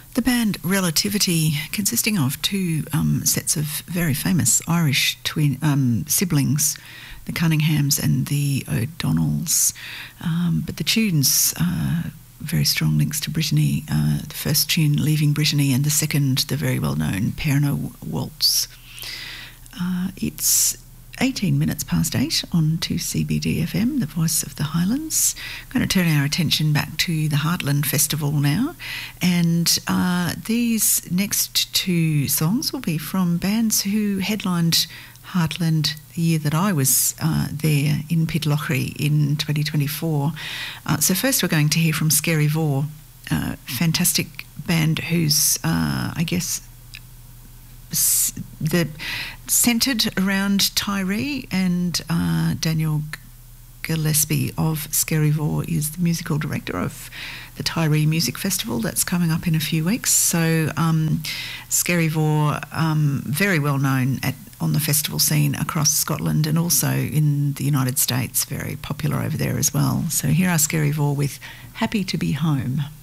The band Relativity, consisting of two sets of very famous Irish twin siblings, the Cunninghams and the O'Donnells, but the tunes very strong links to Brittany. The first tune, Leaving Brittany, and the second, the very well-known Perno Waltz. It's 18 minutes past 8 on 2CBD FM, the voice of the Highlands. I'm going to turn our attention back to the Heartland Festival now, and these next two songs will be from bands who headlined Heartland the year that I was there in Pitlochry in 2024. So first we're going to hear from Scary Vore, a fantastic band who's, I guess, centred around Tyree, and Daniel Gillespie of Scary Vore is the musical director of the Tyree Music Festival that's coming up in a few weeks. So Scary Vore, very well known on the festival scene across Scotland and also in the United States, very popular over there as well. So here are Scary Vore with Happy to Be Home.